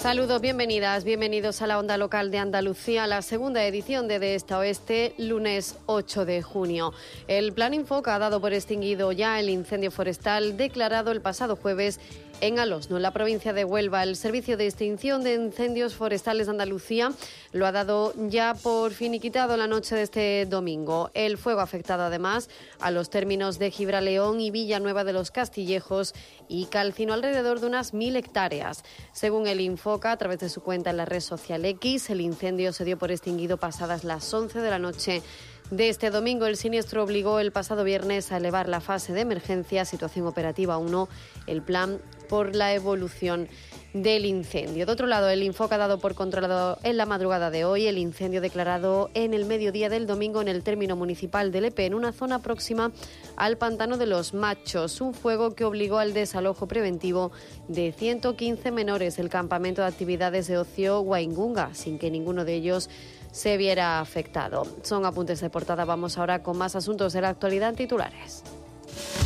Saludos, bienvenidas, bienvenidos a la Onda Local de Andalucía, la segunda edición de Esta Oeste, lunes 8 de junio. El Plan Infoca ha dado por extinguido ya el incendio forestal declarado el pasado jueves en Alosno, en la provincia de Huelva. El Servicio de Extinción de Incendios Forestales de Andalucía lo ha dado ya por finiquitado la noche de este domingo. El fuego ha afectado además a los términos de Gibraleón y Villanueva de los Castillejos y calcinó alrededor de unas 1.000 hectáreas. Según el Infoca, a través de su cuenta en la red social X, el incendio se dio por extinguido pasadas las 11 de la noche de este domingo. El siniestro obligó el pasado viernes a elevar la fase de emergencia, situación operativa 1, el plan por la evolución del incendio. De otro lado, el Infoca ha dado por controlado en la madrugada de hoy el incendio declarado en el mediodía del domingo en el término municipal de Lepe, en una zona próxima al Pantano de los Machos. Un fuego que obligó al desalojo preventivo de 115 menores del campamento de actividades de ocio Waingunga, sin que ninguno de ellos se viera afectado. Son apuntes de portada. Vamos ahora con más asuntos de la actualidad en titulares.